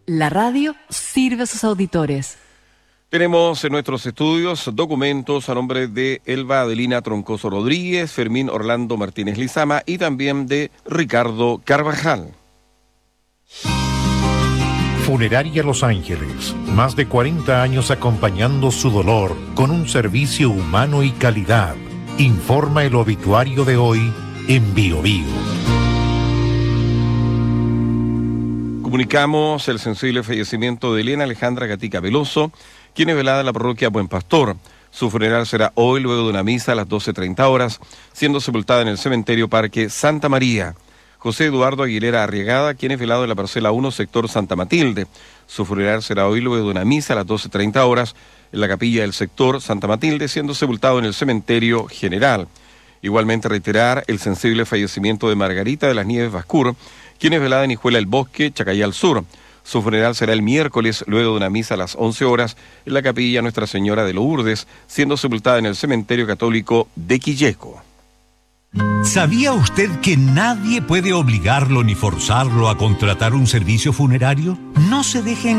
La radio sirve a sus auditores. Tenemos en nuestros estudios documentos a nombre de Elba Adelina Troncoso Rodríguez, Fermín Orlando Martínez Lizama y también de Ricardo Carvajal. Funeraria Los Ángeles, más de 40 años acompañando su dolor con un servicio humano y calidad. Informa el obituario de hoy en Bio Bio. Comunicamos el sensible fallecimiento de Elena Alejandra Gatica Veloso, quien es velada en la parroquia Buen Pastor. Su funeral será hoy luego de una misa a las 12:30 horas, siendo sepultada en el cementerio Parque Santa María. José Eduardo Aguilera Arriagada, quien es velado en la parcela 1, sector Santa Matilde. Su funeral será hoy luego de una misa a las 12:30 horas en la capilla del sector Santa Matilde, siendo sepultado en el cementerio general. Igualmente reiterar el sensible fallecimiento de Margarita de las Nieves Bascur, quien es velada en Hijuela del Bosque, Chacayal Sur. Su funeral será el miércoles luego de una misa a las 11 horas en la capilla Nuestra Señora de Lourdes, siendo sepultada en el cementerio católico de Quilleco. ¿Sabía usted que nadie puede obligarlo ni forzarlo a contratar un servicio funerario? No se dejen